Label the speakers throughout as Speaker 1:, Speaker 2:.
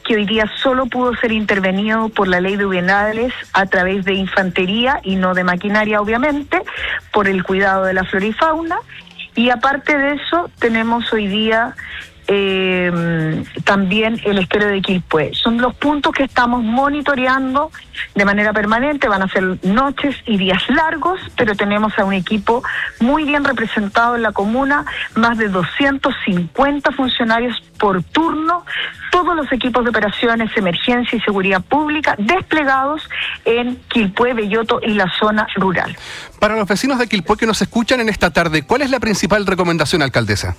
Speaker 1: que hoy día solo pudo ser intervenido por la ley de humedales a través de infantería y no de maquinaria, obviamente, por el cuidado de la flora y fauna. Y aparte de eso, tenemos hoy día también el estuario de Quilpué. Son los puntos que estamos monitoreando de manera permanente. Van a ser noches y días largos, pero tenemos a un equipo muy bien representado en la comuna, más de 250 funcionarios por turno, todos los equipos de operaciones, emergencia y seguridad pública desplegados en Quilpué, Belloto y la zona rural.
Speaker 2: Para los vecinos de Quilpué que nos escuchan en esta tarde, ¿cuál es la principal recomendación, alcaldesa?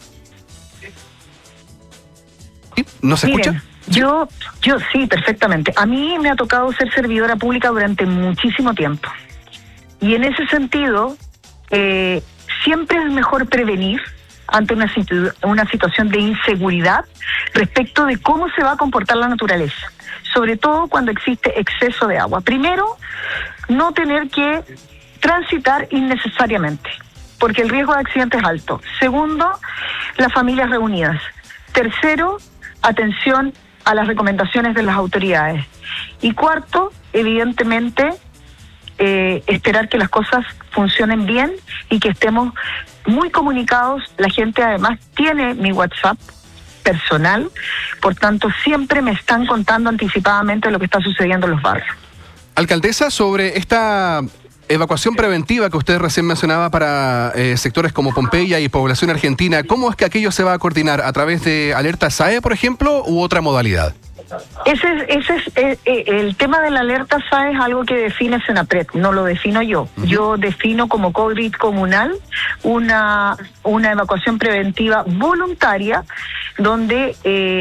Speaker 2: ¿Nos escucha?
Speaker 1: Miren, yo sí, perfectamente. A mí me ha tocado ser servidora pública durante muchísimo tiempo. Y en ese sentido, siempre es mejor prevenir ante una situación de inseguridad respecto de cómo se va a comportar la naturaleza, sobre todo cuando existe exceso de agua. Primero, no tener que transitar innecesariamente, porque el riesgo de accidente es alto. Segundo, las familias reunidas. Tercero, atención a las recomendaciones de las autoridades. Y cuarto, evidentemente, esperar que las cosas funcionen bien y que estemos muy comunicados. La gente además tiene mi WhatsApp personal, por tanto siempre me están contando anticipadamente lo que está sucediendo en los barrios.
Speaker 2: Alcaldesa, sobre esta evacuación preventiva que usted recién mencionaba para sectores como Pompeya y población argentina, ¿cómo es que aquello se va a coordinar? ¿A través de alerta SAE, por ejemplo, u otra modalidad?
Speaker 1: Ese es el tema de la alerta SAE, es algo que define Senapred, no lo defino yo. Yo defino como COVID comunal una evacuación preventiva voluntaria donde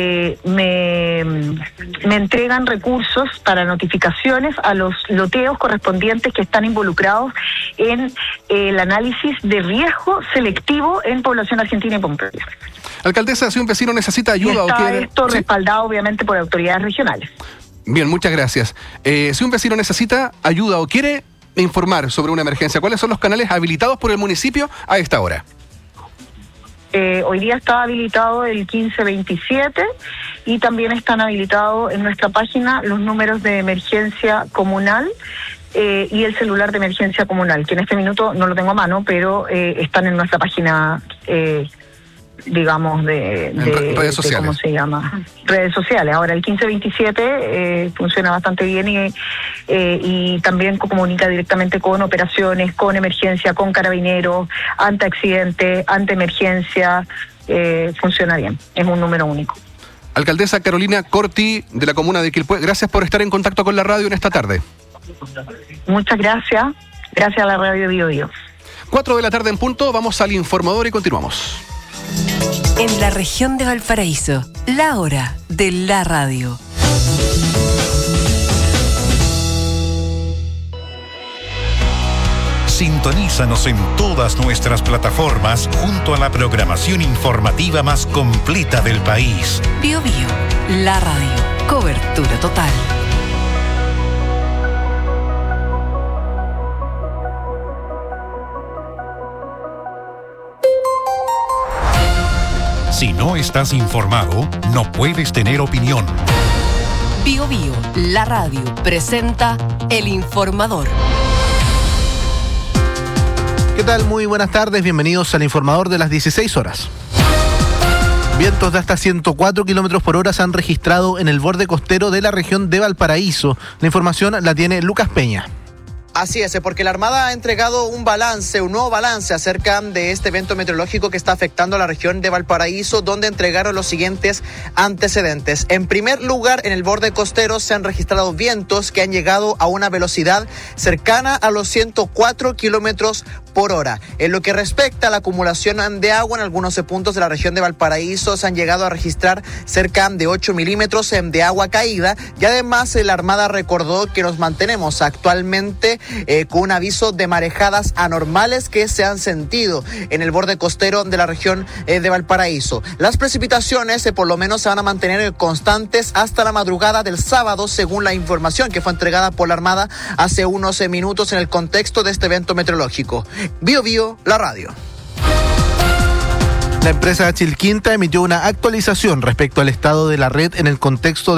Speaker 1: me entregan recursos para notificaciones a los loteos correspondientes que están involucrados en el análisis de riesgo selectivo en población argentina y Pompeya.
Speaker 2: Alcaldesa, si un vecino necesita ayuda
Speaker 1: o quiere... esto
Speaker 2: sí,
Speaker 1: respaldado obviamente por autoridades regionales.
Speaker 2: Bien, muchas gracias. Si un vecino necesita ayuda o quiere informar sobre una emergencia, ¿cuáles son los canales habilitados por el municipio a esta hora?
Speaker 1: Hoy día está habilitado el 1527 y también están habilitados en nuestra página los números de emergencia comunal y el celular de emergencia comunal, que en este minuto no lo tengo a mano, pero están en nuestra página, digamos, de
Speaker 2: redes sociales.
Speaker 1: ¿Cómo se llama? Redes sociales. Ahora el 1527 funciona bastante bien y también comunica directamente con operaciones, con emergencia, con carabineros, ante accidente, ante emergencia, funciona bien. Es un número único.
Speaker 2: Alcaldesa Carolina Corti, de la comuna de Quilpué, gracias por estar en contacto con la radio en esta tarde.
Speaker 1: Muchas gracias. Gracias a la radio Bio Bio.
Speaker 2: 4 de la tarde en punto, vamos al informador y continuamos.
Speaker 3: En la región de Valparaíso, la hora de la radio.
Speaker 4: Sintonízanos en todas nuestras plataformas junto a la programación informativa más completa del país.
Speaker 3: Bio Bio, la radio, cobertura total.
Speaker 4: Si no estás informado, no puedes tener opinión.
Speaker 3: Bio Bio, la radio, presenta El Informador.
Speaker 5: ¿Qué tal? Muy buenas tardes, bienvenidos al Informador de las 16 horas. Vientos de hasta 104 kilómetros por hora se han registrado en el borde costero de la región de Valparaíso. La información la tiene Lucas Peña.
Speaker 6: Así es, porque la Armada ha entregado un nuevo balance acerca de este evento meteorológico que está afectando a la región de Valparaíso, donde entregaron los siguientes antecedentes. En primer lugar, en el borde costero se han registrado vientos que han llegado a una velocidad cercana a los 104 kilómetros por hora. En lo que respecta a la acumulación de agua en algunos puntos de la región de Valparaíso, se han llegado a registrar cerca de 8 milímetros de agua caída, y además la Armada recordó que nos mantenemos actualmente con un aviso de marejadas anormales que se han sentido en el borde costero de la región de Valparaíso. Las precipitaciones por lo menos se van a mantener constantes hasta la madrugada del sábado, según la información que fue entregada por la Armada hace unos minutos en el contexto de este evento meteorológico. Bio Bio, la radio.
Speaker 5: La empresa Chilquinta emitió una actualización respecto al estado de la red en el contexto